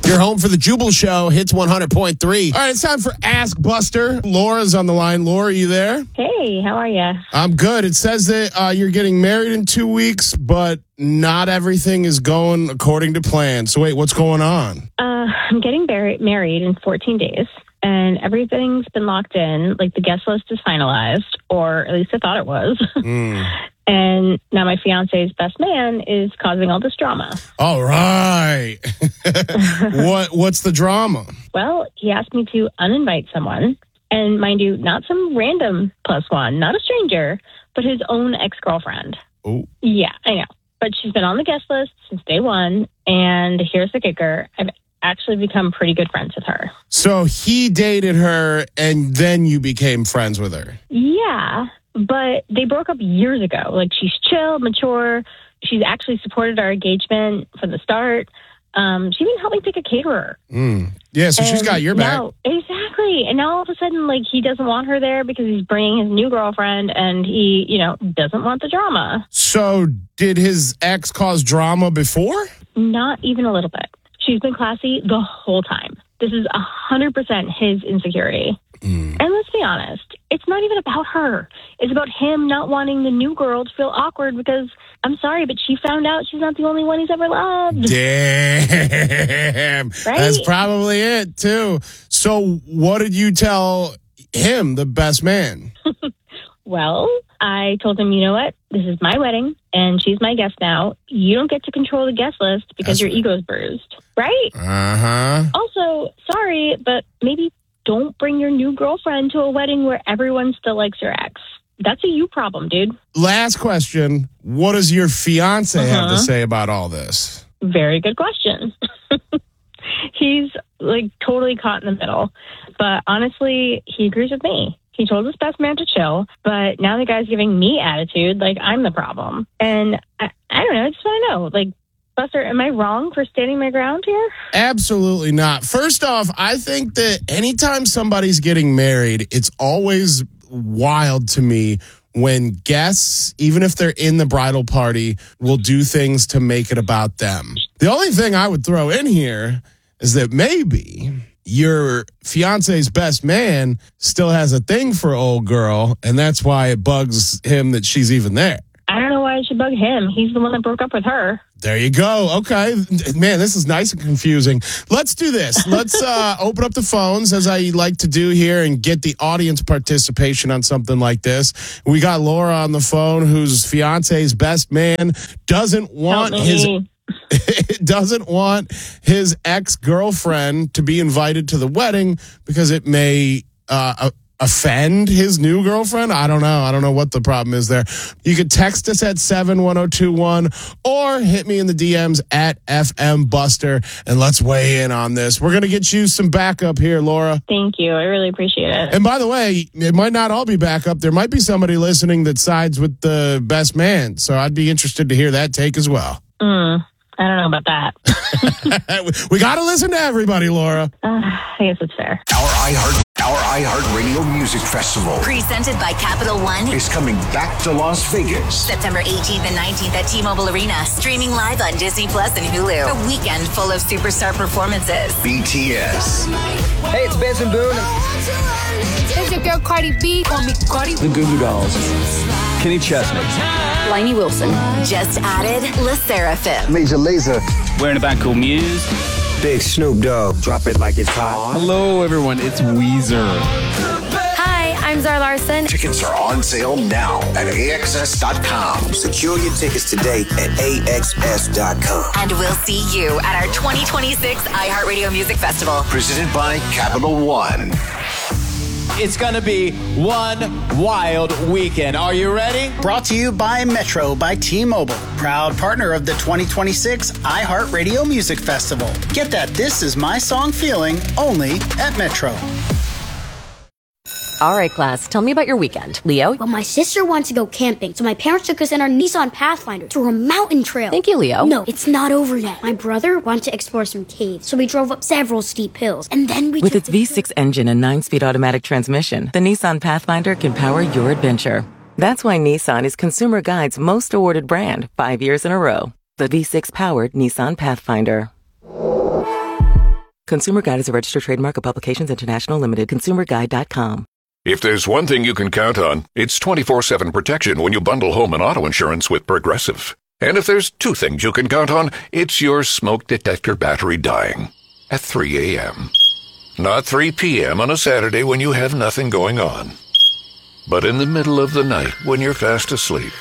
You're home for the Jubal Show, Hits 100.3. All right, it's time for Ask Buster. Laura's on the line. Laura, are you there? Hey, how are you? I'm good. It says that you're getting married in 2 weeks, but not everything is going according to plan. So wait, what's going on? I'm getting married in 14 days, and everything's been locked in. Like, the guest list is finalized, or at least I thought it was. And now my fiance's best man is causing all this drama. All right. What's the drama? Well, he asked me to uninvite someone. And mind you, not some random +1, not a stranger, but his own ex-girlfriend. Oh. Yeah, I know. But she's been on the guest list since day one. And here's the kicker. I've actually become pretty good friends with her. So he dated her and then you became friends with her? Yeah, but they broke up years ago. Like, she's chill, mature. She's actually supported our engagement from the start. She even helped me pick a caterer. Yeah, so she's got your back. Exactly. And now all of a sudden, like, he doesn't want her there because he's bringing his new girlfriend and he, doesn't want the drama. So did his ex cause drama before? Not even a little bit. She's been classy the whole time. This is 100% his insecurity. And let's be honest, it's not even about her. It's about him not wanting the new girl to feel awkward because, I'm sorry, but she found out she's not the only one he's ever loved. Damn. Right? That's probably it, too. So what did you tell him, the best man? Well, I told him, you know what? This is my wedding, and she's my guest now. You don't get to control the guest list because your ego's bruised, right? Uh-huh. Also, sorry, but maybe don't bring your new girlfriend to a wedding where everyone still likes your ex. That's a you problem, dude. Last question. What does your fiance have to say about all this? Very good question. He's, like, totally caught in the middle. But honestly, he agrees with me. He told his best man to chill, but now the guy's giving me attitude like I'm the problem. And I don't know. I just want to know, like, Buster, am I wrong for standing my ground here? Absolutely not. First off, I think that anytime somebody's getting married, it's always wild to me when guests, even if they're in the bridal party, will do things to make it about them. The only thing I would throw in here is that maybe your fiance's best man still has a thing for old girl, and that's why it bugs him that she's even there. I don't know why it should bug him. He's the one that broke up with her. There you go. Okay. Man, this is nice and confusing. Let's do this. Let's open up the phones, as I like to do here, and get the audience participation on something like this. We got Laura on the phone, whose fiance's best man doesn't want his ex-girlfriend to be invited to the wedding because it may offend his new girlfriend. I don't know. I don't know what the problem is there. You could text us at 71021 or hit me in the DMs at FM Buster, and let's weigh in on this. We're going to get you some backup here, Laura. Thank you. I really appreciate it. And by the way, it might not all be backup. There might be somebody listening that sides with the best man. So I'd be interested to hear that take as well. I don't know about that. We got to listen to everybody, Laura. I guess it's fair. Our iHeartRadio Music Festival, presented by Capital One, is coming back to Las Vegas. September 18th and 19th at T-Mobile Arena. Streaming live on Disney Plus and Hulu. A weekend full of superstar performances. BTS. Hey, it's Benson Boone. It's your girl Cardi B. Call me Cardi. The Goo Goo Dolls. Kenny Chesney. Lainey Wilson. Just added La Seraphim. Major Lazer. We're in a band called Muse. Big Snoop Dogg. Drop it like it's hot. Hello, everyone. It's Weezer. Hi, I'm Zara Larson. Tickets are on sale now at AXS.com. Secure your tickets today at AXS.com. And we'll see you at our 2026 iHeartRadio Music Festival. Presented by Capital One. It's going to be one wild weekend. Are you ready? Brought to you by Metro by T-Mobile, proud partner of the 2026 iHeartRadio Music Festival. Get that This Is My Song feeling only at Metro. All right, class, tell me about your weekend. Leo? Well, my sister wants to go camping, so my parents took us in our Nissan Pathfinder through a mountain trail. Thank you, Leo. No, it's not over yet. My brother wanted to explore some caves, so we drove up several steep hills, and then we With its V6 engine and 9-speed automatic transmission, the Nissan Pathfinder can power your adventure. That's why Nissan is Consumer Guide's most awarded brand 5 years in a row. The V6-powered Nissan Pathfinder. Consumer Guide is a registered trademark of Publications International Limited. ConsumerGuide.com. If there's one thing you can count on, it's 24/7 protection when you bundle home and auto insurance with Progressive. And if there's two things you can count on, it's your smoke detector battery dying at 3 a.m. Not 3 p.m. on a Saturday when you have nothing going on, but in the middle of the night when you're fast asleep.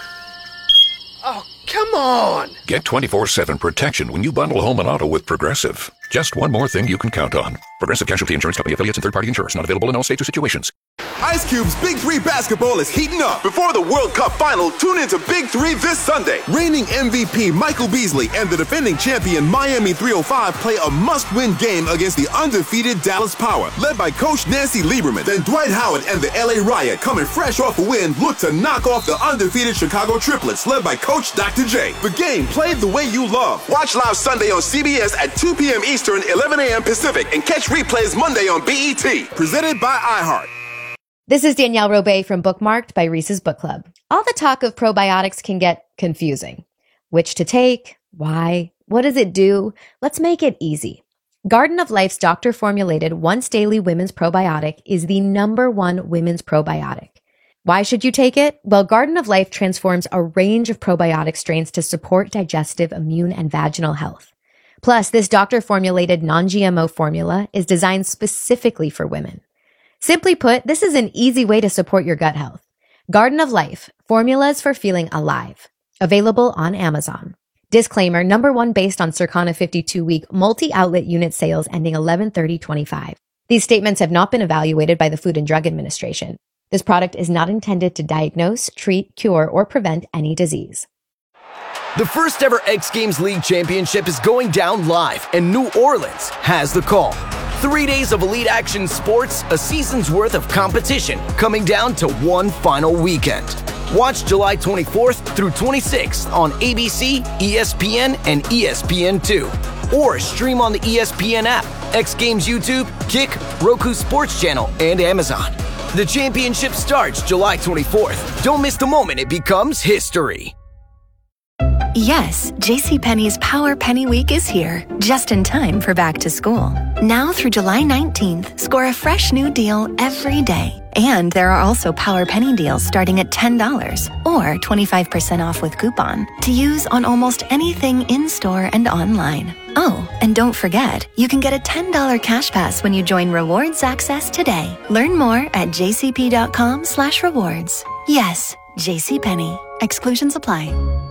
Oh, come on! Get 24/7 protection when you bundle home and auto with Progressive. Just one more thing you can count on. Progressive Casualty Insurance Company affiliates and third-party insurers. Not available in all states or situations. Ice Cube's Big 3 basketball is heating up. Before the World Cup final, tune into Big 3 this Sunday. Reigning MVP Michael Beasley and the defending champion Miami 305 play a must-win game against the undefeated Dallas Power, led by Coach Nancy Lieberman. Then Dwight Howard and the LA Riot, coming fresh off a win, look to knock off the undefeated Chicago Triplets, led by Coach Dr. J. The game played the way you love. Watch live Sunday on CBS at 2 p.m. Eastern, 11 a.m. Pacific, and catch replays Monday on BET. Presented by iHeart. This is Danielle Robay from Bookmarked by Reese's Book Club. All the talk of probiotics can get confusing. Which to take? Why? What does it do? Let's make it easy. Garden of Life's doctor-formulated once-daily women's probiotic is the #1 women's probiotic. Why should you take it? Well, Garden of Life transforms a range of probiotic strains to support digestive, immune, and vaginal health. Plus, this doctor-formulated non-GMO formula is designed specifically for women. Simply put, this is an easy way to support your gut health. Garden of Life, formulas for feeling alive. Available on Amazon. Disclaimer, #1 based on Circana 52-week multi-outlet unit sales ending 11/30/25. These statements have not been evaluated by the Food and Drug Administration. This product is not intended to diagnose, treat, cure, or prevent any disease. The first ever X Games League Championship is going down live, and New Orleans has the call. 3 days of elite action sports, a season's worth of competition, coming down to one final weekend. Watch July 24th through 26th on ABC, ESPN, and ESPN2. Or stream on the ESPN app, X Games YouTube, Kick, Roku Sports Channel, and Amazon. The championship starts July 24th. Don't miss the moment it becomes history. Yes, JCPenney's Power Penny Week is here, just in time for back to school. Now through July 19th, score a fresh new deal every day. And there are also Power Penny deals starting at $10 or 25% off with coupon to use on almost anything in-store and online. Oh, and don't forget, you can get a $10 cash pass when you join Rewards Access today. Learn more at jcp.com/rewards. Yes, JCPenney. Exclusions apply.